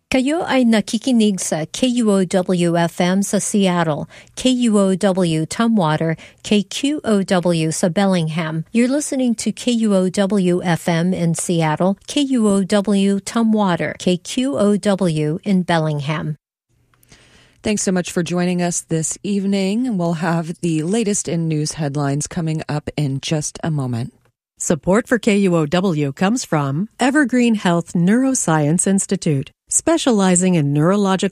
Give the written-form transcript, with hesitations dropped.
Kayo ay nakikinig sa KUOW-FM sa Seattle, KUOW Tumwater, KQOW sa Bellingham. You're listening to KUOW-FM in Seattle, KUOW Tumwater, KQOW in Bellingham. Thanks so much for joining us this evening. We'll have the latest in news headlines coming up in just a moment. Support for KUOW comes from Evergreen Health Neuroscience Institute, specializing in neurological